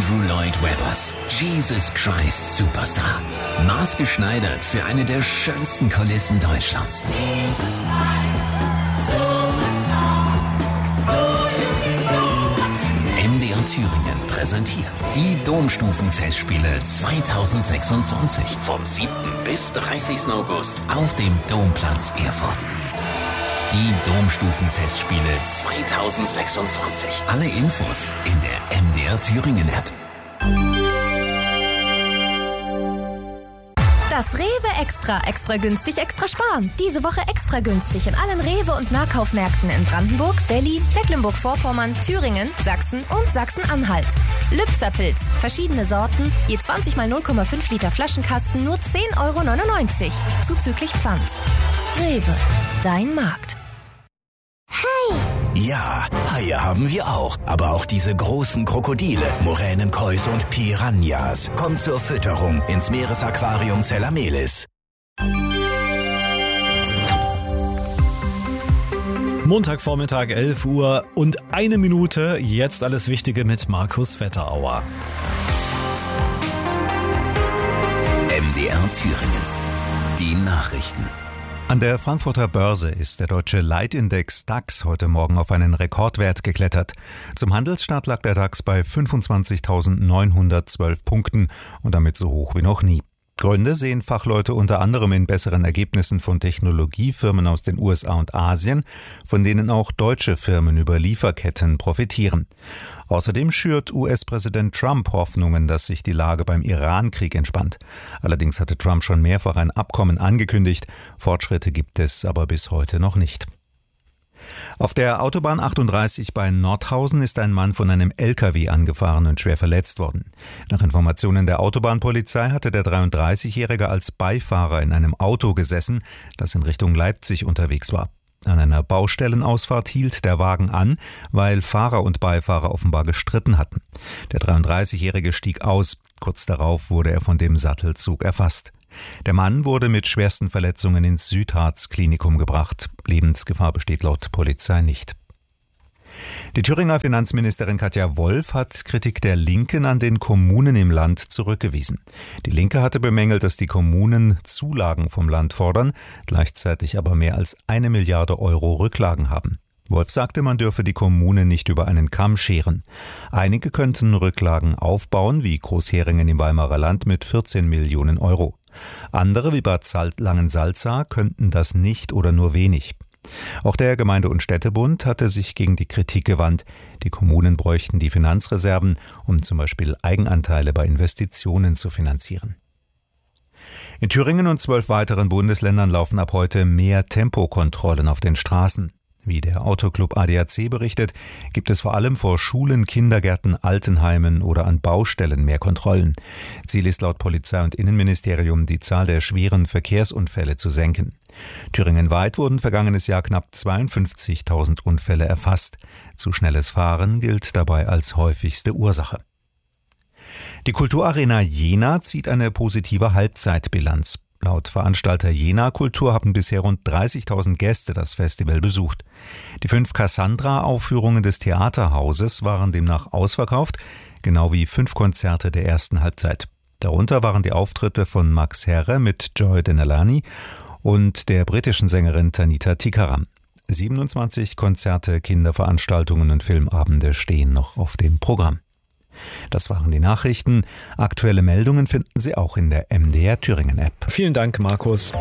Andrew Lloyd Webbers. Jesus Christ Superstar. Maßgeschneidert für eine der schönsten Kulissen Deutschlands. MDR Thüringen präsentiert die Domstufenfestspiele 2026 vom 7. bis 30. August auf dem Domplatz Erfurt. Die Domstufenfestspiele 2026. Alle Infos in der MDR Thüringen App. Das Rewe Extra günstig, extra sparen. Diese Woche extra günstig in allen Rewe- und Nahkaufmärkten in Brandenburg, Berlin, Mecklenburg-Vorpommern, Thüringen, Sachsen und Sachsen-Anhalt. Lübzer-Pilz, verschiedene Sorten, je 20 mal 0,5 Liter Flaschenkasten, nur 10,99 €, zuzüglich Pfand. Rewe, dein Markt. Ja, Haie haben wir auch. Aber auch diese großen Krokodile, Muränen, Käuse und Piranhas. Kommt zur Fütterung ins Meeresaquarium Zellamelis. Montagvormittag, 11 Uhr und 1 Minute. Jetzt alles Wichtige mit Markus Wetterauer. MDR Thüringen. Die Nachrichten. An der Frankfurter Börse ist der deutsche Leitindex DAX heute Morgen auf einen Rekordwert geklettert. Zum Handelsstart lag der DAX bei 25.912 Punkten und damit so hoch wie noch nie. Gründe sehen Fachleute unter anderem in besseren Ergebnissen von Technologiefirmen aus den USA und Asien, von denen auch deutsche Firmen über Lieferketten profitieren. Außerdem schürt US-Präsident Trump Hoffnungen, dass sich die Lage beim Iran-Krieg entspannt. Allerdings hatte Trump schon mehrfach ein Abkommen angekündigt. Fortschritte gibt es aber bis heute noch nicht. Auf der Autobahn 38 bei Nordhausen ist ein Mann von einem LKW angefahren und schwer verletzt worden. Nach Informationen der Autobahnpolizei hatte der 33-Jährige als Beifahrer in einem Auto gesessen, das in Richtung Leipzig unterwegs war. An einer Baustellenausfahrt hielt der Wagen an, weil Fahrer und Beifahrer offenbar gestritten hatten. Der 33-Jährige stieg aus. Kurz darauf wurde er von dem Sattelzug erfasst. Der Mann wurde mit schwersten Verletzungen ins Südharz-Klinikum gebracht. Lebensgefahr besteht laut Polizei nicht. Die Thüringer Finanzministerin Katja Wolf hat Kritik der Linken an den Kommunen im Land zurückgewiesen. Die Linke hatte bemängelt, dass die Kommunen Zulagen vom Land fordern, gleichzeitig aber mehr als 1 Milliarde € Rücklagen haben. Wolf sagte, man dürfe die Kommunen nicht über einen Kamm scheren. Einige könnten Rücklagen aufbauen, wie Großheringen im Weimarer Land mit 14 Millionen €. Andere, wie Bad Langensalza, könnten das nicht oder nur wenig. Auch der Gemeinde- und Städtebund hatte sich gegen die Kritik gewandt. Die Kommunen bräuchten die Finanzreserven, um zum Beispiel Eigenanteile bei Investitionen zu finanzieren. In Thüringen und 12 weiteren Bundesländern laufen ab heute mehr Tempokontrollen auf den Straßen. Wie der Autoclub ADAC berichtet, gibt es vor allem vor Schulen, Kindergärten, Altenheimen oder an Baustellen mehr Kontrollen. Ziel ist laut Polizei und Innenministerium, die Zahl der schweren Verkehrsunfälle zu senken. Thüringenweit wurden vergangenes Jahr knapp 52.000 Unfälle erfasst. Zu schnelles Fahren gilt dabei als häufigste Ursache. Die Kulturarena Jena zieht eine positive Halbzeitbilanz. Laut Veranstalter Jena Kultur haben bisher rund 30.000 Gäste das Festival besucht. Die 5 Cassandra-Aufführungen des Theaterhauses waren demnach ausverkauft, genau wie 5 Konzerte der ersten Halbzeit. Darunter waren die Auftritte von Max Herre mit Joy Denalani und der britischen Sängerin Tanita Tikaram. 27 Konzerte, Kinderveranstaltungen und Filmabende stehen noch auf dem Programm. Das waren die Nachrichten. Aktuelle Meldungen finden Sie auch in der MDR Thüringen App. Vielen Dank, Markus.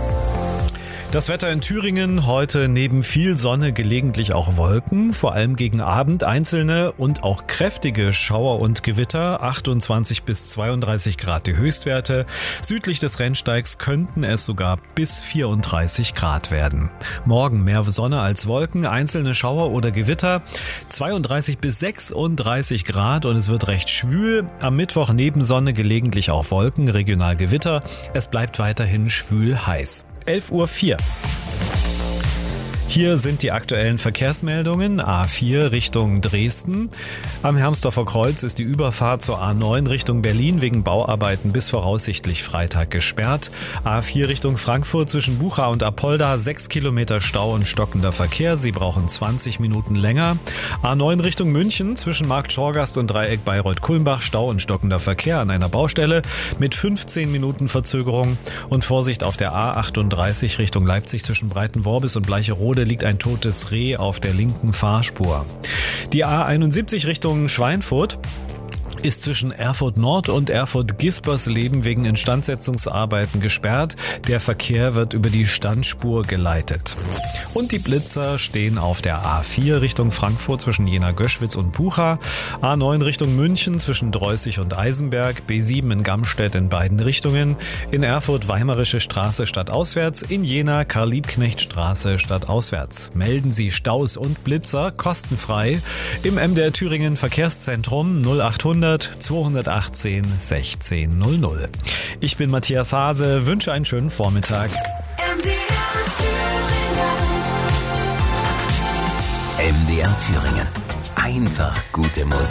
Das Wetter in Thüringen heute neben viel Sonne gelegentlich auch Wolken, vor allem gegen Abend einzelne und auch kräftige Schauer und Gewitter, 28 bis 32 Grad die Höchstwerte. Südlich des Rennsteigs könnten es sogar bis 34 Grad werden. Morgen mehr Sonne als Wolken, einzelne Schauer oder Gewitter, 32 bis 36 Grad und es wird recht schwül. Am Mittwoch neben Sonne gelegentlich auch Wolken, regional Gewitter. Es bleibt weiterhin schwül heiß. 11:04 Uhr. Hier sind die aktuellen Verkehrsmeldungen. A4 Richtung Dresden. Am Hermsdorfer Kreuz ist die Überfahrt zur A9 Richtung Berlin wegen Bauarbeiten bis voraussichtlich Freitag gesperrt. A4 Richtung Frankfurt zwischen Bucha und Apolda 6 Kilometer Stau und stockender Verkehr. Sie brauchen 20 Minuten länger. A9 Richtung München zwischen Markt Schorgast und Dreieck Bayreuth-Kulmbach Stau und stockender Verkehr an einer Baustelle mit 15 Minuten Verzögerung. Und Vorsicht auf der A38 Richtung Leipzig zwischen Breitenworbis und Bleicherode liegt ein totes Reh auf der linken Fahrspur. Die A71 Richtung Schweinfurt ist zwischen Erfurt Nord und Erfurt Gispersleben wegen Instandsetzungsarbeiten gesperrt. Der Verkehr wird über die Standspur geleitet. Und die Blitzer stehen auf der A4 Richtung Frankfurt zwischen Jena-Göschwitz und Bucha, A9 Richtung München zwischen Dreußig und Eisenberg, B7 in Gamstedt in beiden Richtungen, in Erfurt Weimarische Straße stadtauswärts, in Jena Karl-Liebknecht-Straße stadtauswärts. Melden Sie Staus und Blitzer kostenfrei im MDR Thüringen Verkehrszentrum 0800 218 1600. Ich bin Matthias Hase, wünsche einen schönen Vormittag. MDR Thüringen. Einfach gute Musik.